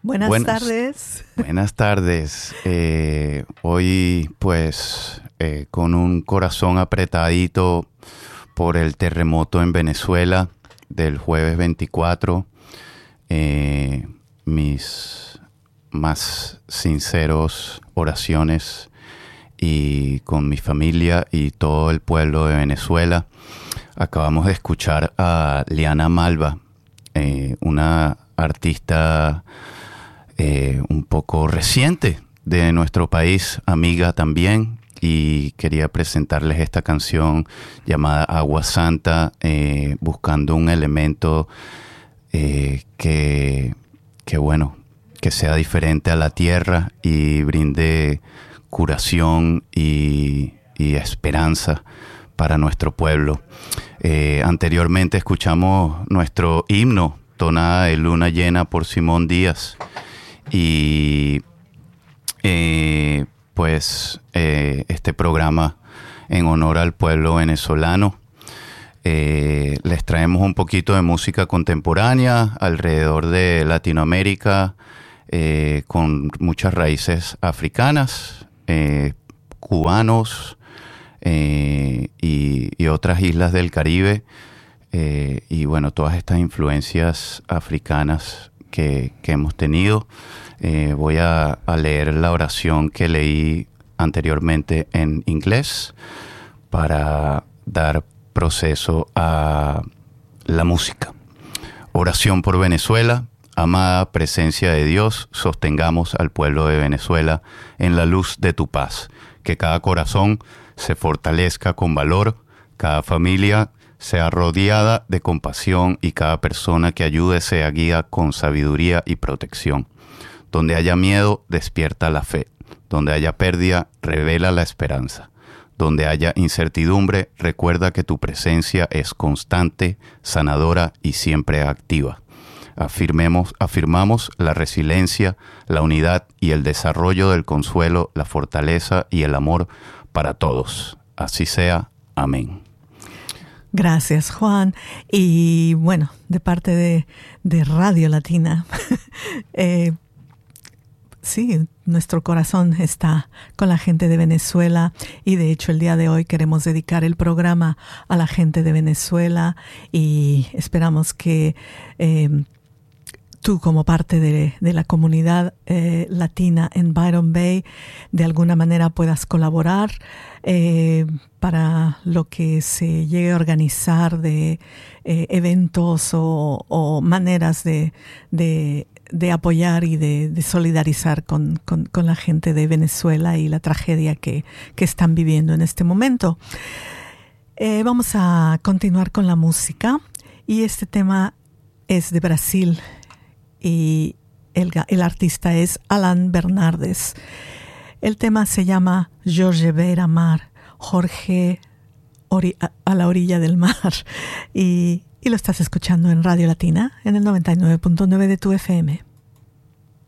Buenas tardes. Buenas tardes. Hoy pues con un corazón apretadito por el terremoto en Venezuela del jueves 24. Mis más sinceros oraciones y con mi familia y todo el pueblo de Venezuela. Acabamos de escuchar a Liana Malva, una artista un poco reciente de nuestro país, amiga también, y quería presentarles esta canción llamada Agua Santa, buscando un elemento que sea diferente a la tierra y brinde curación y esperanza para nuestro pueblo. Anteriormente escuchamos nuestro himno, Tonada de Luna Llena, por Simón Díaz. Y este programa en honor al pueblo venezolano. Les traemos un poquito de música contemporánea alrededor de Latinoamérica, con muchas raíces africanas, cubanos y otras islas del Caribe. Y bueno, todas estas influencias africanas que hemos tenido. Voy a leer la oración que leí anteriormente en inglés para dar proceso a la música. Oración por Venezuela. Amada presencia de Dios, sostengamos al pueblo de Venezuela en la luz de tu paz. Que cada corazón se fortalezca con valor, cada familia sea rodeada de compasión y cada persona que ayude sea guía con sabiduría y protección. Donde haya miedo, despierta la fe. Donde haya pérdida, revela la esperanza. Donde haya incertidumbre, recuerda que tu presencia es constante, sanadora y siempre activa. Afirmamos la resiliencia, la unidad y el desarrollo del consuelo, la fortaleza y el amor para todos. Así sea. Amén. Gracias, Juan. Y bueno, de parte de Radio Latina, sí, nuestro corazón está con la gente de Venezuela y de hecho el día de hoy queremos dedicar el programa a la gente de Venezuela y esperamos que tú como parte de la comunidad latina en Byron Bay de alguna manera puedas colaborar para lo que se llegue a organizar de eventos o maneras de apoyar y de solidarizar con la gente de Venezuela y la tragedia que están viviendo en este momento. Vamos a continuar con la música y este tema es de Brasil y el artista es Alan Bernardes. El tema se llama Jorge Beira Mar, Jorge a la orilla del mar y lo estás escuchando en Radio Latina en el 99.9 de tu FM.